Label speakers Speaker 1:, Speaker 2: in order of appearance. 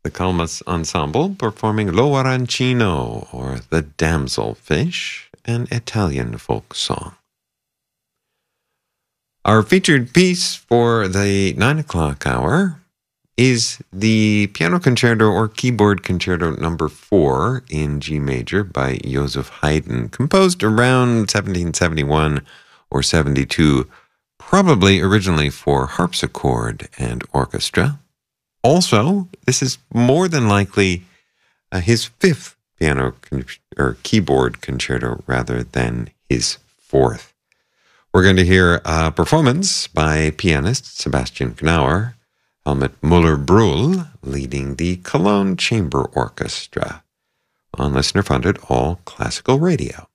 Speaker 1: The Calmas Ensemble performing L'Arancino, or The Damselfish, an Italian folk song. Our featured piece for the 9 o'clock hour is the Piano Concerto or Keyboard Concerto number 4 in G major by Joseph Haydn, composed around 1771 or 72, probably originally for harpsichord and orchestra. Also, this is more than likely his 5th piano or keyboard concerto rather than his 4th. We're going to hear a performance by pianist Sebastian Gnauer, Helmut Müller-Brühl leading the Cologne Chamber Orchestra on listener-funded All Classical Radio.